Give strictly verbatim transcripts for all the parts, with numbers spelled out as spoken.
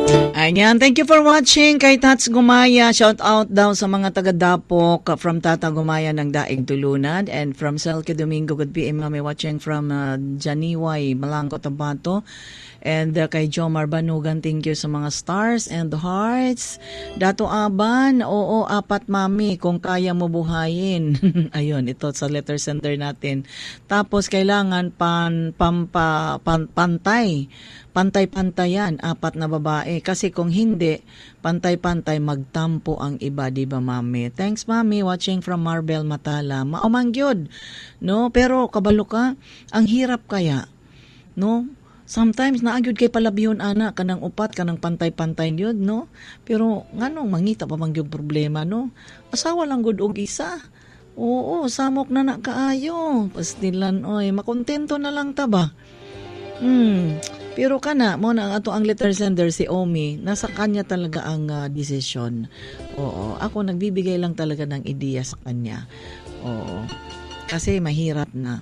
Ayan, thank you for watching kay Tats Gumaya. Shout out daw sa mga taga-Dapok from Tata Gumaya ng Daig Tulunan, and from Selke Domingo, good P M kami watching from uh, Janiway, Malangco, Tabato. And uh, kay Jomar Banugan, thank you sa mga stars and hearts. Dato Aban, oo, apat mami, kung kaya mo buhayin. Ayun, ito sa letter sender natin. Tapos kailangan pan, pampa, pan, pantay. Pantay-pantayan, apat na babae. Kasi kung hindi, pantay-pantay, magtampo ang iba, di ba mami? Thanks mami, watching from Marbel Matala. Maumangyod, no? Pero kabalo ka, ang hirap kaya, no? Sometimes naagyod kay palabyon ana kanang upat kanang pantay-pantay gyud, no? Pero nganong mangita pa man gyud problema, no? Asawa lang gud og isa. Oo, samok na na kaayo. Pastilan oy, makontento na lang ta ba? Hmm. Pero kana mo na ato ang letter sender si Omi, nasa kanya talaga ang uh, desisyon. Oo, ako nagbibigay lang talaga ng ideya sa kanya. Oo. Kasi mahirap na.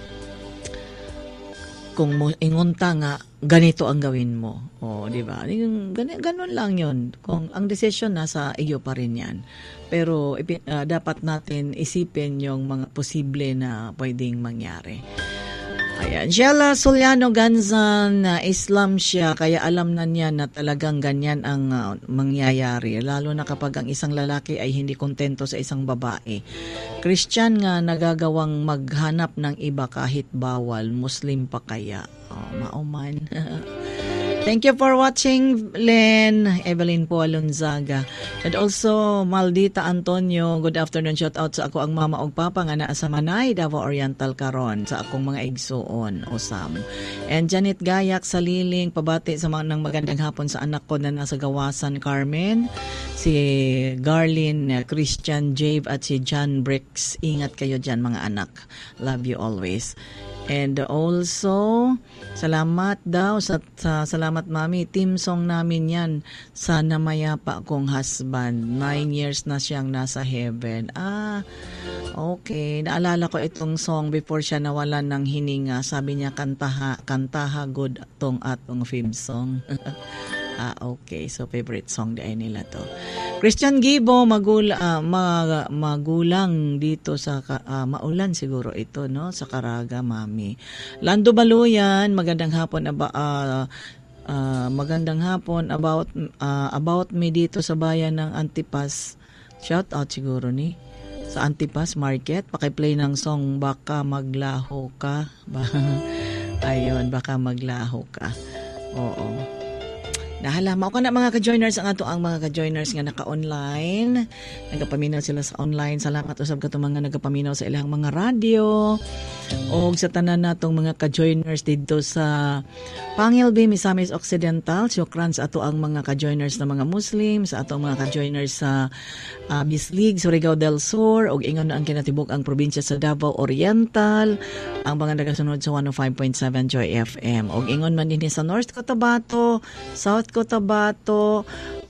Kung mo ingunta nga ganito ang gawin mo. O, di ba? Gan- ganun lang 'yon. Kung ang decision nasa iyo pa rin 'yan. Pero uh, dapat natin isipin yung mga posible na pwedeng mangyari. Ayan, Sheila Soliano Ganzan, uh, Islam siya, kaya alam na niya na talagang ganyan ang uh, mangyayari. Lalo na kapag ang isang lalaki ay hindi kontento sa isang babae. Christian nga nagagawang maghanap ng iba kahit bawal. Muslim pa kaya. Oh, mauman. Thank you for watching, Len, Evelyn po Alonzaga. And also, Maldita Antonio, good afternoon, shout out sa ako ang mama og papa nga naa sa Manay, Davao Oriental karon sa akong mga igsuon, Osam. And Janet Gayak sa Liling, pabati sa mga ng magandang hapon sa anak ko na nasa Gawasan, Carmen, si Garlin, Christian, Jave, at si John Bricks. Ingat kayo dyan mga anak. Love you always. And also, salamat daw sa, sa salamat mami, team song namin yan, Sana Mayapa Kong Husband. Nine years na siyang nasa heaven. Ah, okay. Naalala ko itong song before siya nawalan ng hininga. Sabi niya, kantaha, kantaha good tong atong fib song. Ah, okay. So, favorite song din nila to. Christian Gibo, magul uh, mag magulang dito sa, uh, maulan siguro ito, no? Sa Caraga, mami. Lando Baluyan, magandang hapon, aba, uh, uh, magandang hapon about, uh, about me dito sa bayan ng Antipas. Shout out siguro ni. Sa Antipas Market, pakiplay ng song, Baka Maglaho Ka. Ayun, Baka Maglaho Ka. Oo. Nahalama ko na mga ka-joiners ang ato ang mga ka-joiners nga naka-online. Nagapaminaw sila sa online. Salamat usab ka mga nagapaminaw sa ilang mga radio. O sa tanan natong mga ka-joiners dito sa Pangilbi, Misamis Occidental. Syukran sa ato ang mga ka-joiners na mga Muslim, sa ato ang mga ka-joiners sa uh, Bislig, Surigao del Sur, o ingon na ang kinatibok ang probinsya sa Davao Oriental, ang mga nagasunod sa one oh five point seven Joy F M. O ingon man din sa North Cotabato, South Cotabato,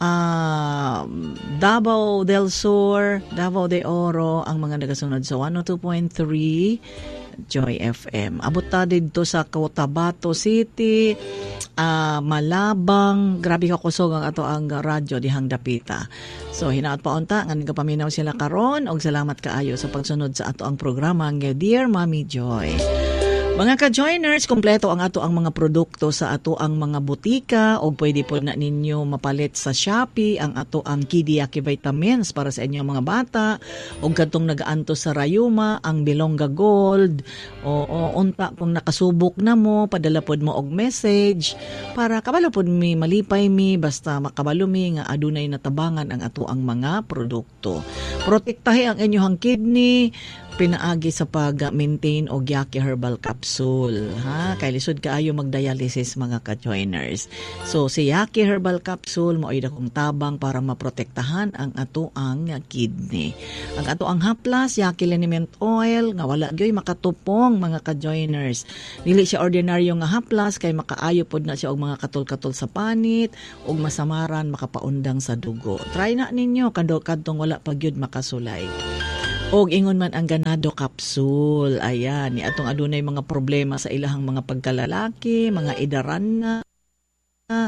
uh, Davao del Sur, Davao de Oro, ang mga nagasunod sa one oh two point three Joy F M. Abot ta dito sa Cotabato City, uh, Malabang, grabe ka kusog ang ato ang radyo dihang dapita. So hinaot pa unta nga nagapaminaw sila karon, og salamat kaayo sa pagsunod sa ato ang programa nga Dear Mommy Joy. Mga ka-joiners, kompleto ang ato ang mga produkto sa ato ang mga butika o pwede po na ninyo mapalit sa Shopee ang ato ang Kidiaki Vitamins para sa inyong mga bata o katong nagaanto sa Rayuma, ang Bilongga Gold o, o unta kung nakasubok na mo, padala pod mo og message para kabalo pod mi malipay mi basta makabalo mi nga adunay natabangan ang ato ang mga produkto. Protektahe ang inyong kidney, pinaagi sa pag-maintain og Yaki Herbal Capsule. Ha? Kay lisod kaayo mag-dialysis mga ka-joiners. So, si Yaki Herbal Capsule, mao'y dakong tabang para maprotektahan ang ato ang kidney. Ang ato ang haplas, Yaki Liniment Oil, nga wala gyoy makatupong mga ka-joiners. Dili siya ordinaryo nga haplas, kay makaayo pod na siya og mga katul-katul sa panit, og masamaran, makapaundang sa dugo. Try na ninyo, kadto-kadtong wala pa gyud makasulay. Og ingon man ang ganado capsule. Ayan, ni atong adunay mga problema sa ilahang mga pagkalalaki, mga idaran na,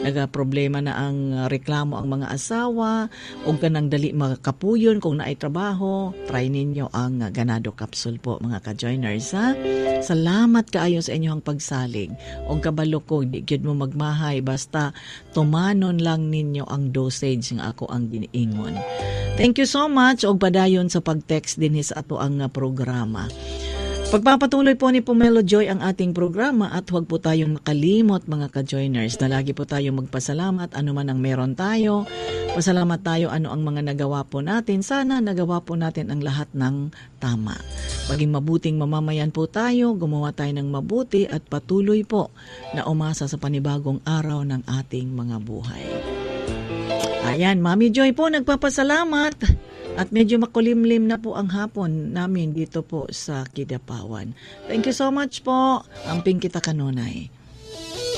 Naga-problema na ang uh, reklamo ang mga asawa, o ganang dali makapuyon kung naay trabaho, try ninyo ang uh, Ganado Capsule po mga ka-joiners ha. Salamat kaayo sa inyong pagsalig. O kabalo ko, di gyud mo magmahay, basta tumanon lang ninyo ang dosage nga ako ang giniingon. Thank you so much og padayon sa pag-text din sa ato ang uh, programa. Pagpapatuloy po ni Pomelo Joy ang ating programa at huwag po tayong makalimot mga ka-joiners na lagi po tayong magpasalamat ano man ang meron tayo. Pasalamat tayo ano ang mga nagawa po natin. Sana nagawa po natin ang lahat ng tama. Maging mabuting mamamayan po tayo, gumawa tayo ng mabuti at patuloy po na umasa sa panibagong araw ng ating mga buhay. Ayan, Mami Joy po nagpapasalamat. At medyo makulimlim na po ang hapon namin dito po sa Kidapawan. Thank you so much po. Amping kita kanunay.